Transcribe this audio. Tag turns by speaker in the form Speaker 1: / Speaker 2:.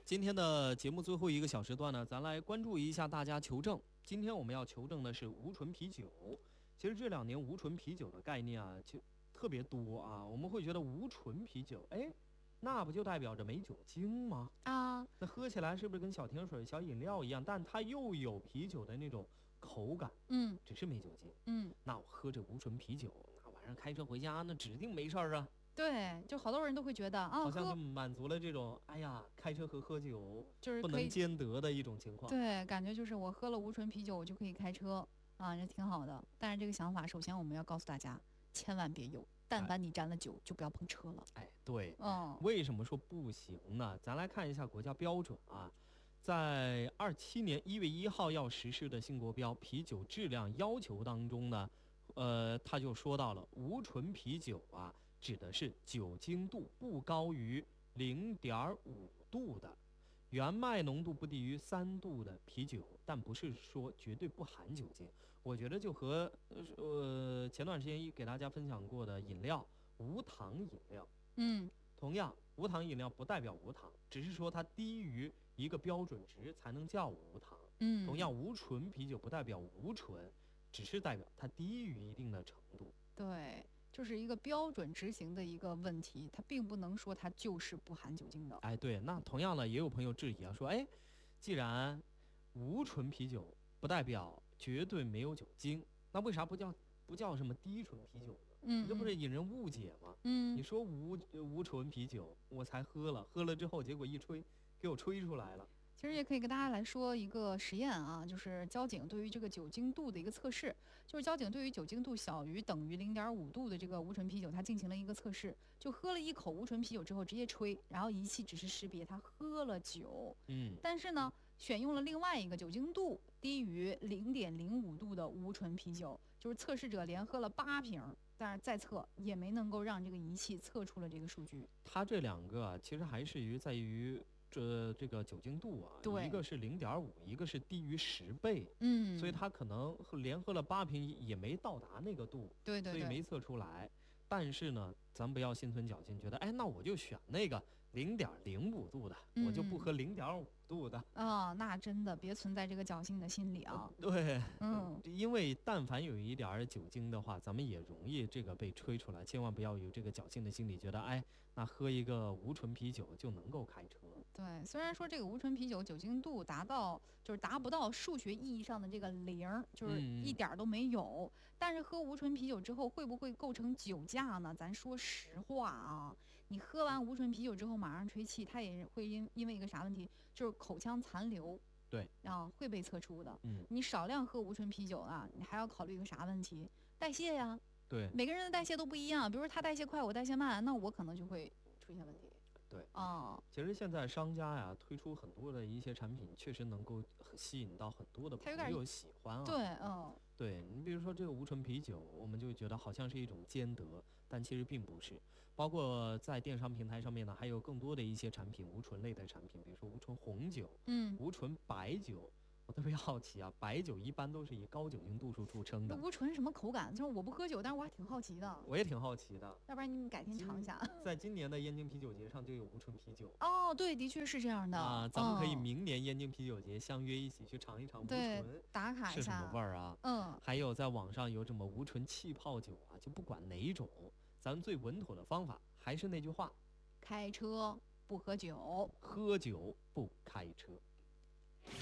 Speaker 1: 今天的节目最后一个小时段呢，咱来关注一下大家求证。今天我们要求证的是无醇啤酒。其实这2年无醇啤酒的概念啊，就特别多啊。我们会觉得无醇啤酒，哎，那不就代表着没酒精吗？
Speaker 2: 啊，
Speaker 1: 那喝起来是不是跟小甜水、小饮料一样？但它又有啤酒的那种口感，只是没酒精。那我喝这无醇啤酒，那晚上开车回家，那指定没事儿啊。
Speaker 2: 对，就好多人都会觉得啊，
Speaker 1: 好像就满足了这种哎呀，开车和喝酒
Speaker 2: 就是
Speaker 1: 不能兼得的一种情况。
Speaker 2: 对，感觉就是我喝了无醇啤酒，我就可以开车啊，这挺好的。但是这个想法，首先我们要告诉大家，千万别有。但凡你沾了酒，就不要碰车了。
Speaker 1: 哎，对，为什么说不行呢？咱来看一下国家标准啊，在27年1月1号要实施的新国标啤酒质量要求当中呢，他就说到了无醇啤酒啊，指的是酒精度不高于0.5度的，原麦浓度不低于3度的啤酒，但不是说绝对不含酒精。我觉得就和前段时间给大家分享过的饮料，无糖饮料，同样无糖饮料不代表无糖，只是说它低于一个标准值才能叫无糖。同样无醇啤酒不代表无醇，只是代表它低于一定的程度。
Speaker 2: 对，就是一个标准执行的一个问题，它并不能说它就是不含酒精的。
Speaker 1: 哎，对，那同样呢，也有朋友质疑啊，说，哎，既然无醇啤酒不代表绝对没有酒精，那为啥不叫什么低醇啤酒呢？这不是引人误解吗？你说无醇啤酒，我才喝了之后，结果一吹，给我吹出来了。
Speaker 2: 其实也可以跟大家来说一个实验啊，就是交警对于这个酒精度的一个测试。就是交警对于酒精度小于等于0.5度的这个无醇啤酒，它进行了一个测试。就喝了一口无醇啤酒之后直接吹，然后仪器只是识别他喝了酒。但是呢，选用了另外一个酒精度低于0.05度的无醇啤酒，就是测试者连喝了8瓶，但是再测也没能够让这个仪器测出了这个数据。
Speaker 1: 它这2个其实还是在于这个酒精度啊，一个是0.5，一个是低于10倍。所以他可能连喝了8瓶也没到达那个度，
Speaker 2: 对，
Speaker 1: 所以没测出来。但是呢，咱不要心存侥幸，觉得哎，那我就选那个0.05度的，我就不喝0.5度的
Speaker 2: 那真的别存在这个侥幸的心理啊。
Speaker 1: 对，因为但凡有一点酒精的话，咱们也容易这个被吹出来，千万不要有这个侥幸的心理，觉得哎，那喝一个无醇啤酒就能够开车。
Speaker 2: 对，虽然说这个无醇啤酒酒精度达不到数学意义上的这个0，就是一点都没有，但是喝无醇啤酒之后会不会构成酒驾呢？咱说实话啊，你喝完无醇啤酒之后马上吹气，它也会因为一个啥问题，就是口腔残留，
Speaker 1: 对
Speaker 2: 会被测出的。你少量喝无醇啤酒啊，你还要考虑一个啥问题？代谢呀。
Speaker 1: 对，
Speaker 2: 每个人的代谢都不一样，比如说他代谢快，我代谢慢，那我可能就会出现问题。
Speaker 1: 对其实现在商家呀推出很多的一些产品，确实能够吸引到很多的朋友喜欢啊。对，你比如说这个无醇啤酒，我们就觉得好像是一种兼得，但其实并不是。包括在电商平台上面呢，还有更多的一些产品，无醇类的产品，比如说无醇红酒，无醇白酒。我特别好奇啊，白酒一般都是以高酒精度数著称的。
Speaker 2: 无醇什么口感？就是我不喝酒，但是我还挺好奇的。
Speaker 1: 我也挺好奇的，
Speaker 2: 要不然你们改天尝一下。
Speaker 1: 在今年的燕京啤酒节上就有无醇啤酒。
Speaker 2: 对，的确是这样的
Speaker 1: 啊。咱们可以明年燕京啤酒节相约一起去尝一尝无醇，
Speaker 2: 打卡一下
Speaker 1: 是什么味儿啊？还有在网上有什么无醇气泡酒啊，就不管哪种，咱们最稳妥的方法还是那句话：
Speaker 2: 开车不喝酒，
Speaker 1: 喝酒不开车。